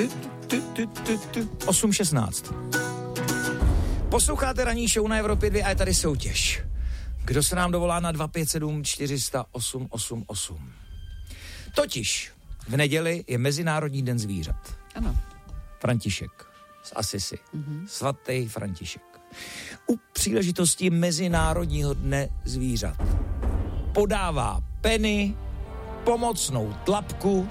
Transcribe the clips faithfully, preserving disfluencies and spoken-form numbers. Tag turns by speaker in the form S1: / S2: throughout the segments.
S1: osm šestnáct. Posloucháte ranní show na Evropě dva a je tady soutěž. Kdo se nám dovolá na dva pět sedm čtyři nula osm osm osm? Totiž v neděli je Mezinárodní den zvířat.
S2: Ano.
S1: František z Asisi. Mm-hmm. Svatý František. U příležitosti Mezinárodního dne zvířat podává Penny pomocnou tlapku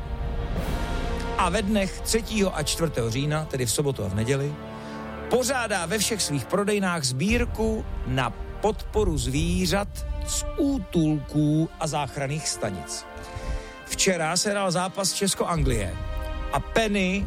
S1: a ve dnech třetího a čtvrtého října, tedy v sobotu a v neděli, pořádá ve všech svých prodejnách sbírku na podporu zvířat z útulků a záchranných stanic. Včera se hrál zápas Česko-Anglie a Penny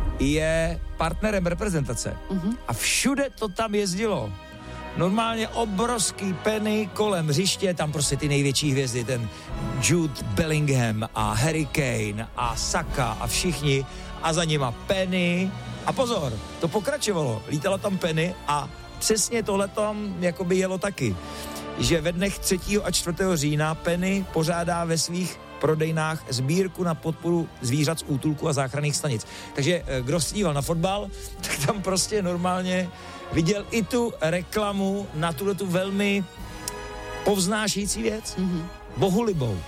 S1: je partnerem reprezentace. Uh-huh. A všude to tam jezdilo. Normálně obrovský Penny kolem hřiště, tam prostě ty největší hvězdy, ten Jude Bellingham a Harry Kane a Saka a všichni a za nima Penny. A pozor, to pokračovalo, lítala tam Penny a přesně tohle tam jakoby jelo taky, že ve dnech třetího a čtvrtého října Penny pořádá ve svých prodejnách sbírku na podporu zvířat z útulku a záchranných stanic. Takže kdo sníval na fotbal, tak tam prostě normálně viděl i tu reklamu na tu velmi povznášející věc. Mm-hmm. Bohulibou.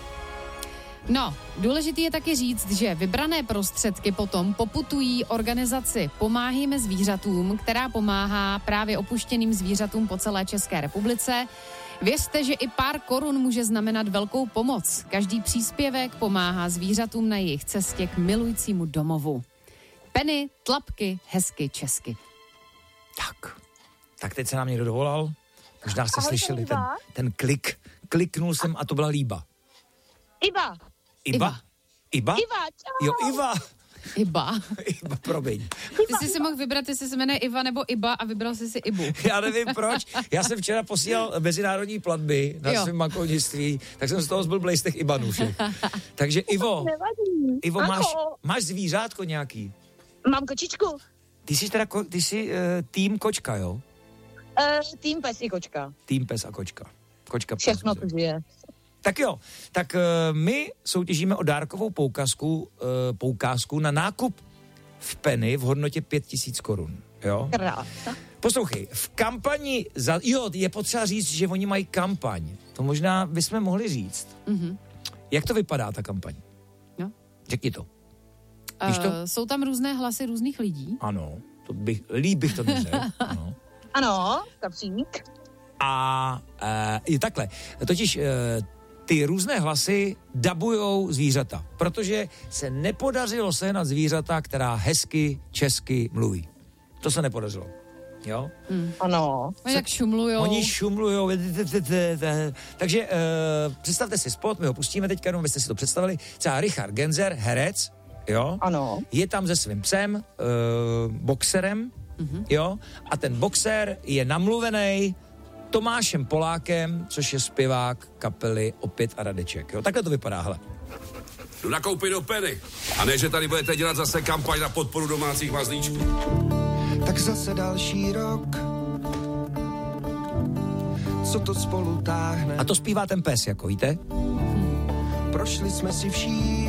S2: No, důležitý je taky říct, že vybrané prostředky potom poputují organizaci Pomáhejme zvířatům, která pomáhá právě opuštěným zvířatům po celé České republice. Věřte, že i pár korun může znamenat velkou pomoc. Každý příspěvek pomáhá zvířatům na jejich cestě k milujícímu domovu. Penny, tlapky, hezky česky.
S1: Tak, tak teď se nám někdo dovolal. Možná jste slyšeli ten, ten klik. Kliknul jsem a to byla Líba.
S3: Iva.
S1: Iba? Iba?
S3: Iva, čau.
S1: Jo, Iva.
S2: Iba.
S1: Iba, promiň.
S2: Ty jsi si mohl vybrat, jestli se jmenuje Iva nebo Iba a vybral jsi si Ibu.
S1: Já nevím proč. Já jsem včera posílal mezinárodní platby na svém bankovnictví, tak jsem z toho zblblej z těch Ibanů všech. Takže Ivo, Ivo, máš, máš zvířátko nějaký?
S3: Mám kočičku.
S1: Ty jsi teda, ko, ty jsi uh, tým kočka, jo?
S3: Uh, tým pes i kočka.
S1: Tým pes a kočka. Kočka pes.
S3: Všechno to žije.
S1: Tak jo, tak uh, my soutěžíme o dárkovou poukázku, uh, poukázku na nákup v Penny v hodnotě pět tisíc korun, jo?
S3: Krása.
S1: Poslouchej, v kampani, za, jo, je potřeba říct, že oni mají kampaň. To možná bychom mohli říct. Mm-hmm. Jak to vypadá, ta kampaň?
S2: No.
S1: Řekni to.
S2: Uh, to? Jsou tam různé hlasy různých lidí?
S1: Ano, to bych, líp bych to neřekl. Ano,
S3: ano, kapřík.
S1: A uh, je takhle, totiž uh, ty různé hlasy dabujou zvířata, protože se nepodařilo sehnat zvířata, která hezky česky mluví. To se nepodařilo. Jo?
S3: Hmm. Ano.
S2: Oni tak šumlujou.
S1: Oni šumlujou. Takže uh, představte si spot, my ho pustíme teďka, jenom byste si to představili. Třeba Richard Genzer, herec, jo?
S3: Ano.
S1: Je tam se svým psem, uh, boxerem, mm-hmm. jo? A ten boxer je namluvený Tomášem Polákem, což je zpěvák kapely Opět a Radeček. Jo? Takhle to vypadá, hele.
S4: Jdu nakoupit do Penny. A ne, že tady budete dělat zase kampaň na podporu domácích mazlíčků.
S5: Tak zase další rok, co to spolu táhne.
S1: A to zpívá ten pes, jako víte?
S5: Prošli jsme si vším